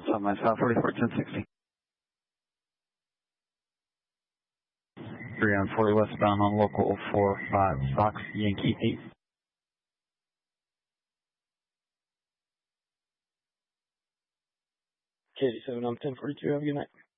on my South 44, 1060. 3 on 40 westbound on local 45, Fox Yankee 8. Katie 7 on 1042, have a good night.